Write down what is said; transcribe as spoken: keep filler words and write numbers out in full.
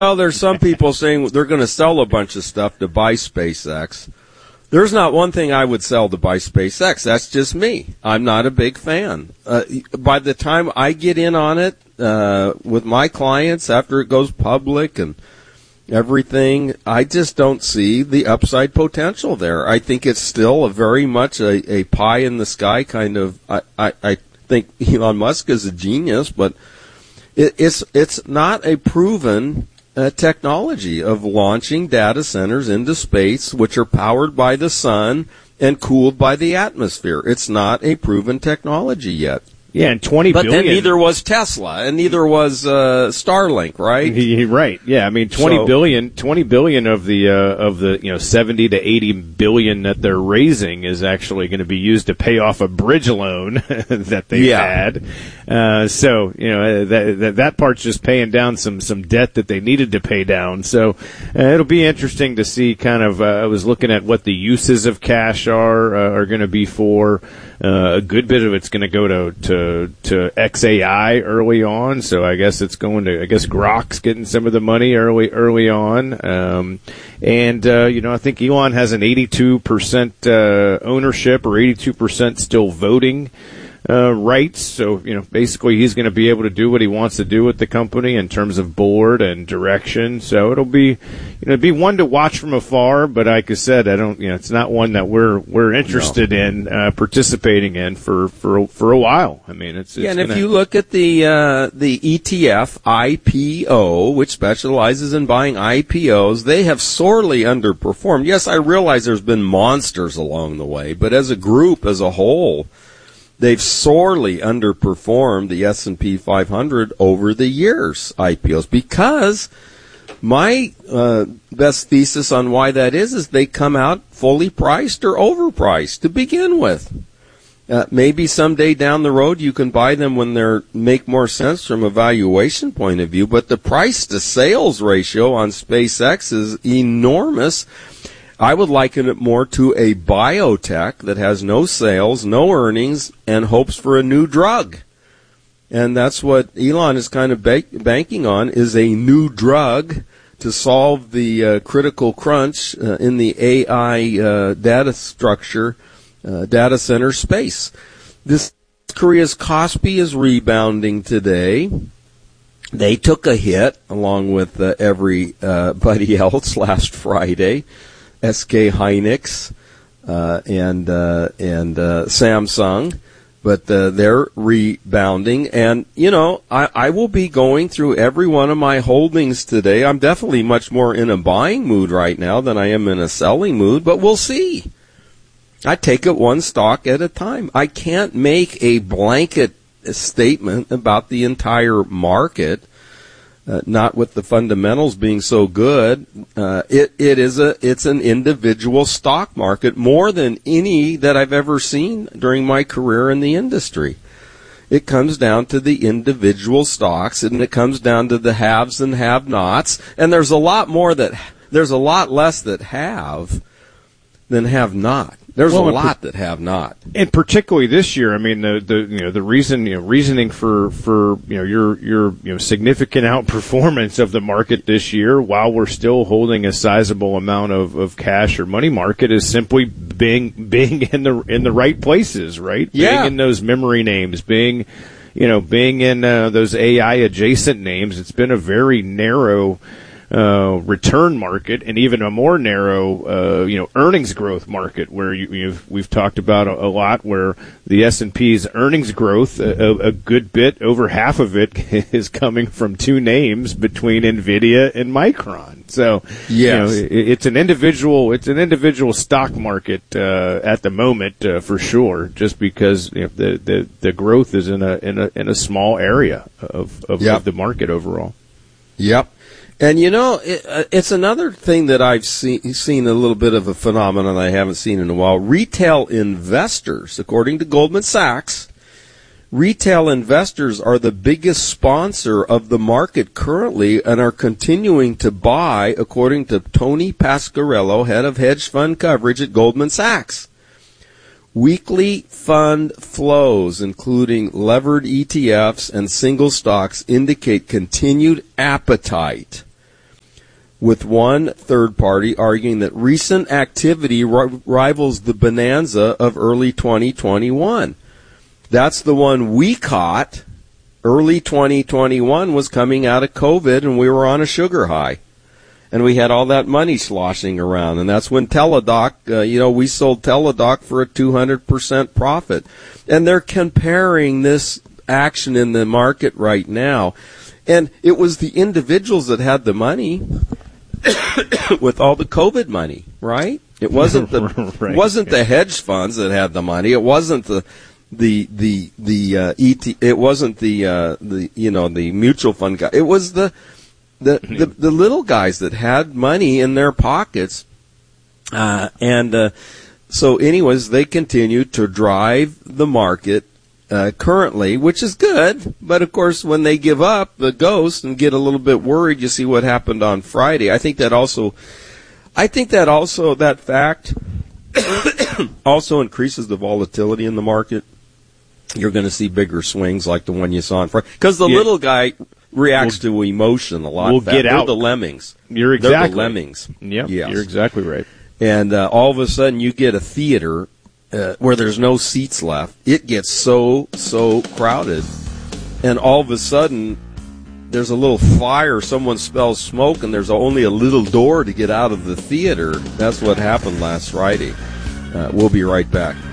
Well, there's some people saying they're going to sell a bunch of stuff to buy SpaceX. There's not one thing I would sell to buy SpaceX. That's just me. I'm not a big fan. Uh, by the time I get in on it uh, with my clients after it goes public and everything, I just don't see the upside potential there. I think it's still a very much a, a pie in the sky kind of. I, I, I think Elon Musk is a genius, but it, it's it's not a proven Uh, technology of launching data centers into space, which are powered by the sun and cooled by the atmosphere. It's not a proven technology yet. Yeah, and twenty but billion. But then neither was Tesla, and neither was uh, Starlink, right? Right. Yeah, I mean twenty so, billion, twenty billion of the uh, of the you know seventy to eighty billion that they're raising is actually going to be used to pay off a bridge loan that they yeah. had. Uh, so you know that, that that part's just paying down some some debt that they needed to pay down. So uh, it'll be interesting to see. Kind of, uh, I was looking at what the uses of cash are uh, are going to be for. Uh, a good bit of it's going to go to, to, to X A I early on. So I guess it's going to, I guess Grok's getting some of the money early, early on. Um, and, uh, you know, I think Elon has an eighty-two percent, uh, ownership or eighty-two percent still voting, uh, rights. So, you know, basically he's going to be able to do what he wants to do with the company in terms of board and direction. So it'll be, you know, it'd be one to watch from afar, but like I said, I don't, you know, it's not one that we're, we're interested no. in, uh, participating in for, for, for a while. I mean, it's, it's yeah, and gonna... if you look at the, uh, the E T F I P O, which specializes in buying I P Os, they have sorely underperformed. Yes, I realize there's been monsters along the way, but as a group, as a whole, they've sorely underperformed the S and P five hundred over the years, I P Os, because my uh, best thesis on why that is is they come out fully priced or overpriced to begin with. Uh, maybe someday down the road you can buy them when they make more sense from a valuation point of view, but the price-to-sales ratio on SpaceX is enormous. I would liken it more to a biotech that has no sales, no earnings, and hopes for a new drug. And that's what Elon is kind of ba- banking on, is a new drug to solve the uh, critical crunch uh, in the A I uh, data structure, uh, data center space. This Korea's Kospi is rebounding today. They took a hit, along with uh, everybody else, last Friday. S K Hynix uh, and uh, and uh, Samsung, but uh, they're rebounding. And, you know, I, I will be going through every one of my holdings today. I'm definitely much more in a buying mood right now than I am in a selling mood, but we'll see. I take it one stock at a time. I can't make a blanket statement about the entire market. Uh, not with the fundamentals being so good. Uh, it it is a it's an individual stock market more than any that I've ever seen during my career in the industry. It comes down to the individual stocks, and it comes down to the haves and have-nots. And there's a lot more that there's a lot less that have than have not. There's well, a lot that have not, and particularly this year. I mean, the the you know the reason you know reasoning for for you know your your you know significant outperformance of the market this year, while we're still holding a sizable amount of, of cash or money market, is simply being being in the in the right places, right? Yeah. Being in those memory names, being you know being in uh, those A I adjacent names. It's been a very narrow Uh, return market, and even a more narrow, uh, you know, earnings growth market, where you, you've, we've talked about a, a lot, where the S and P's earnings growth, a, a good bit, over half of it, is coming from two names between Nvidia and Micron. So, yes. you know, it, it's an individual, it's an individual stock market uh, at the moment uh, for sure, just because you know, the, the the growth is in a in a in a small area of of, yep. of the market overall. Yep. And, you know, it, uh, it's another thing that I've seen, seen a little bit of a phenomenon I haven't seen in a while. Retail investors, according to Goldman Sachs, retail investors are the biggest sponsor of the market currently and are continuing to buy, according to Tony Pasquarello, head of hedge fund coverage at Goldman Sachs. Weekly fund flows, including levered E T Fs and single stocks, indicate continued appetite with one third party arguing that recent activity ri- rivals the bonanza of early twenty twenty-one. That's the one we caught. Early twenty twenty-one was coming out of COVID, and we were on a sugar high. And we had all that money sloshing around, and that's when Teladoc, uh, you know, we sold Teladoc for a two hundred percent profit. And they're comparing this action in the market right now. And it was the individuals that had the money with all the COVID money, right? It wasn't the right. wasn't the hedge funds that had the money. It wasn't the the the the uh, E T. It wasn't the uh, the you know the mutual fund guy. It was the the the, the little guys that had money in their pockets, uh, and uh, so anyways, they continue to drive the market uh, currently, which is good. But of course, when they give up the ghost and get a little bit worried, you see what happened on Friday. I think that also, I think that also that fact also increases the volatility in the market. You're going to see bigger swings like the one you saw on Friday. Because the yeah. little guy reacts we'll, to emotion a lot. We'll get They're out. the lemmings. You're exactly. They're the lemmings. Yep, yes. You're exactly right. And uh, all of a sudden you get a theater uh, where there's no seats left. It gets so, so crowded. And all of a sudden there's a little fire. Someone smells smoke, and there's only a little door to get out of the theater. That's what happened last Friday. Uh, we'll be right back.